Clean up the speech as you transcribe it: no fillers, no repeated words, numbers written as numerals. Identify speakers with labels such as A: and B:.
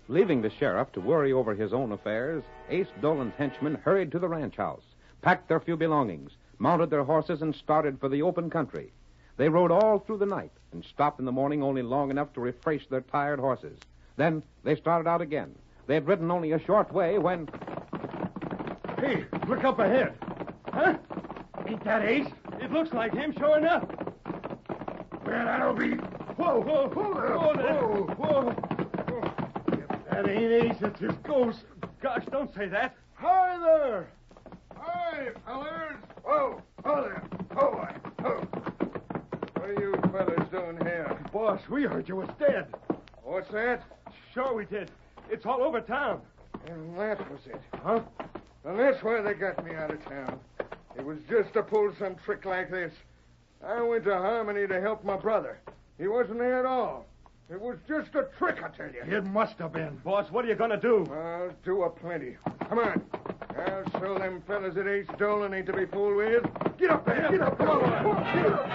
A: Leaving the sheriff to worry over his own affairs, Ace Dolan's henchmen hurried to the ranch house, packed their few belongings, mounted their horses, and started for the open country. They rode all through the night and stopped in the morning only long enough to refresh their tired horses. Then they started out again. They had ridden only a short way when...
B: Hey, look up ahead. Huh?
C: Ain't that Ace?
B: It looks like him, sure enough.
C: Well, that'll be...
B: Whoa, whoa, whoa, whoa. If that ain't Ace, it's his ghost. Gosh, don't say that.
C: Hi there. Hi, fellers. Whoa, there. Whoa. What are you fellas doing here?
B: Boss, we heard you was dead.
C: What's that?
B: Sure we did. It's all over town.
C: And that was it.
B: Huh?
C: And that's why they got me out of town. It was just to pull some trick like this. I went to Harmony to help my brother. He wasn't there at all. It was just a trick, I tell you.
B: It must have been. Boss, what are you going to do?
C: I'll do a plenty. Come on. I'll show them fellas that Ace Dolan ain't to be fooled with. Get up there. Get up. Come on. Get up.